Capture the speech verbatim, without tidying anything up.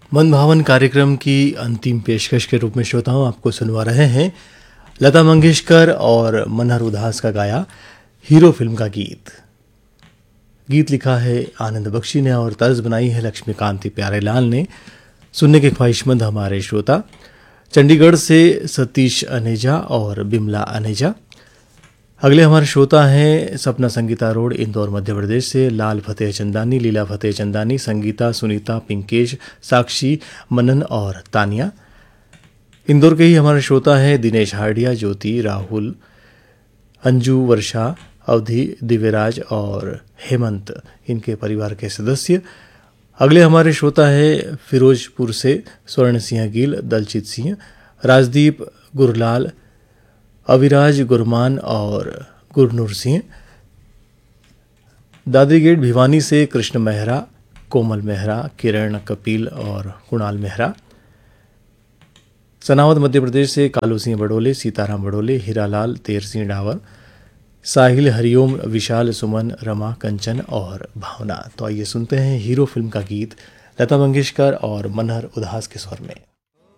मनभावन कार्यक्रम की अंतिम पेशकश के रूप में श्रोताओं आपको सुनवा रहे हैं लता मंगेशकर और मनहर उदास का गाया हीरो फिल्म का गीत। गीत लिखा है आनंद बख्शी ने और तर्ज बनाई है लक्ष्मीकांत प्यारेलाल ने। सुनने के ख्वाहिशमंद हमारे श्रोता चंडीगढ़ से सतीश अनेजा और बिमला अनेजा। अगले हमारे श्रोता हैं सपना संगीता रोड इंदौर मध्य प्रदेश से लाल फतेह चंदानी, लीला फतेह चंदानी, संगीता, सुनीता, पिंकेश, साक्षी, मनन और तानिया। इंदौर के ही हमारे श्रोता हैं दिनेश हार्डिया, ज्योति, राहुल, अंजू, वर्षा, अवधि, दिव्यराज और हेमंत, इनके परिवार के सदस्य। अगले हमारे श्रोता है फिरोजपुर से स्वर्ण सिंह गिल, दलचित सिंह, राजदीप, गुरलाल, अविराज, गुरमान और गुरनूर सिंह। दादरी गेट भिवानी से कृष्ण मेहरा, कोमल मेहरा, किरण, कपिल और कुणाल मेहरा। सनावद मध्य प्रदेश से कालू सिंह बड़ोले, सीताराम बड़ोले, हीरालाल, तेर सिंह डावर, साहिल, हरिओम, विशाल, सुमन, रमा, कंचन और भावना। तो आइए सुनते हैं हीरो फिल्म का गीत लता मंगेशकर और मनहर उदास के स्वर में।